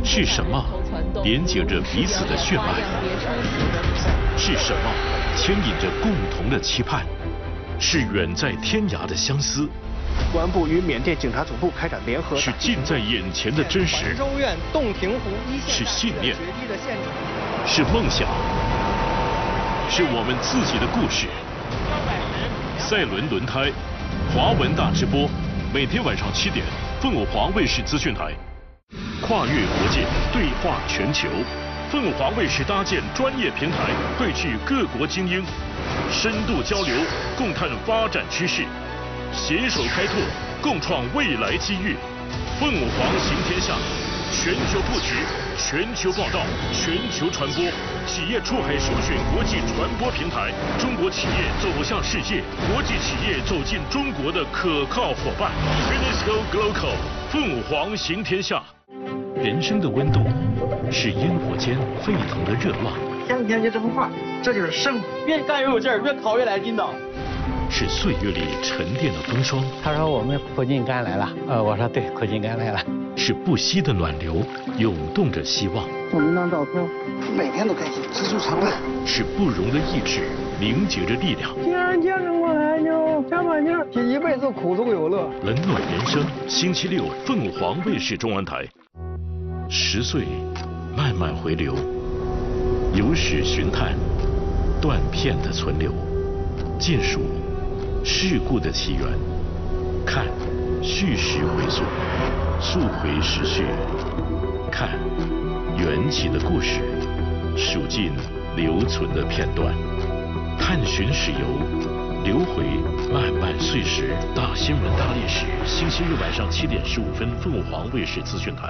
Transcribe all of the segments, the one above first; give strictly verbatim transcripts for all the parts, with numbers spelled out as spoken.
是什么连接着彼此的血脉？是什么牵引着共同的期盼？是远在天涯的相思。 公安部与缅甸警察总部开展联合。 是近在眼前的真实。 州院洞庭湖一线。 是信念。是梦想。是我们自己的故事。赛轮轮胎，华文大直播，每天晚上七点，凤凰卫视资讯台。跨越国界，对话全球，凤凰卫视搭建专业平台，汇聚各国精英，深度交流，共探发展趋势，携手开拓，共创未来机遇。凤凰行天下，全球布局，全球报道，全球传播，企业出海首选国际传播平台，中国企业走向世界，国际企业走进中国的可靠伙伴。Finisco Global， 凤凰行天下。人生的温度是烟火间沸腾的热浪。 天天就这幅画，这就是生。越干越有劲儿，越烤越来劲道。 是岁月里沉淀的风霜。 他说我们苦尽甘来了，呃，我说对，苦尽甘来了。 是不息的暖流，涌动着希望。 我们当照片，每天都开心，知足常乐。 是不容的意志，凝结着力量。 既然见证过来就加把劲儿，这一辈子苦中有乐。 冷暖人生，星期六凤凰卫视中文台。十岁，慢慢回流，有史寻探，断片的存留，见数事故的起源，看叙事回溯，溯回时序，看缘起的故事，数尽留存的片段，探寻史游，流回漫漫岁时。大新闻大历史，星期日晚上七点十五分，凤凰卫视资讯台。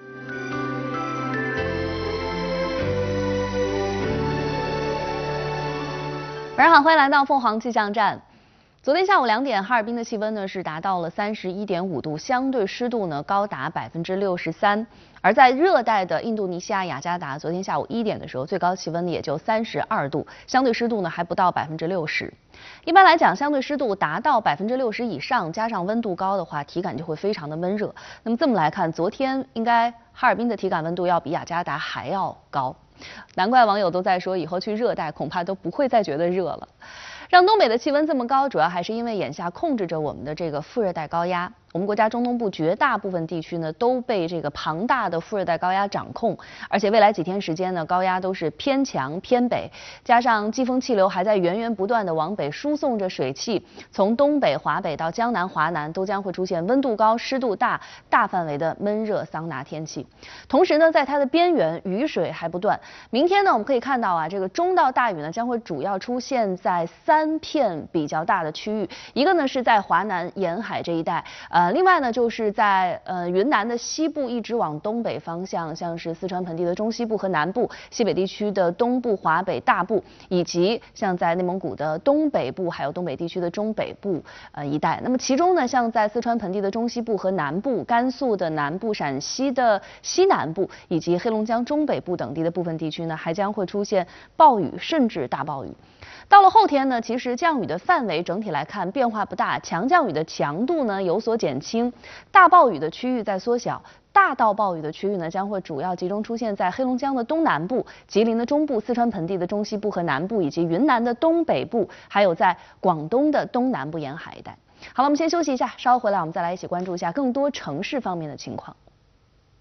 晚上好，欢迎来到凤凰气象站。昨天下午两点，哈尔滨的气温呢是达到了三十一点五度，相对湿度呢高达百分之六十三。而在热带的印度尼西亚雅加达，昨天下午一点的时候，最高气温也就三十二度，相对湿度呢还不到百分之六十。一般来讲，相对湿度达到百分之六十以上，加上温度高的话，体感就会非常的闷热。那么这么来看，昨天应该哈尔滨的体感温度要比雅加达还要高。难怪网友都在说，以后去热带恐怕都不会再觉得热了。让东北的气温这么高，主要还是因为眼下控制着我们的这个副热带高压。我们国家中东部绝大部分地区呢都被这个庞大的副热带高压掌控，而且未来几天时间呢，高压都是偏强偏北，加上季风气流还在源源不断的往北输送着水汽，从东北、华北到江南、华南都将会出现温度高、湿度大、大范围的闷热桑拿天气。同时呢，在它的边缘雨水还不断。明天呢，我们可以看到啊，这个中到大雨呢将会主要出现在三片比较大的区域，一个呢是在华南沿海这一带，呃。呃，另外呢，就是在呃云南的西部一直往东北方向，像是四川盆地的中西部和南部，西北地区的东部、华北大部，以及像在内蒙古的东北部，还有东北地区的中北部呃一带。那么其中呢，像在四川盆地的中西部和南部，甘肃的南部、陕西的西南部，以及黑龙江中北部等地的部分地区呢，还将会出现暴雨甚至大暴雨。到了后天呢，其实降雨的范围整体来看变化不大，强降雨的强度呢有所减轻，大暴雨的区域在缩小，大到暴雨的区域呢将会主要集中出现在黑龙江的东南部、吉林的中部、四川盆地的中西部和南部，以及云南的东北部，还有在广东的东南部沿海一带。好了，我们先休息一下，稍后回来我们再来一起关注一下更多城市方面的情况。